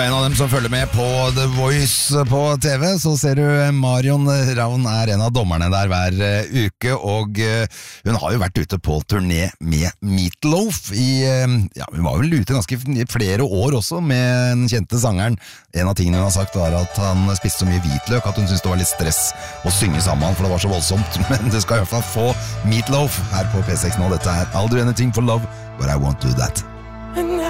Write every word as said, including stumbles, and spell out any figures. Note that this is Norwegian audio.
En av dem som følger med på The Voice på T V, så ser du Marion Ravn er en av dommerne der hver uke, og hun har jo vært ute på turné med Meat Loaf i, ja, hun var vel ute ganske flere år også med den kjente sangeren. En av tingene hun har sagt var at han spiste så mye hvitløk at hun syntes det var litt stress å synge sammen, for det var så voldsomt, men du skal i hvert fall få Meat Loaf her på P seks nå. Dette er I'll Do Anything for Love, but I Won't Do That.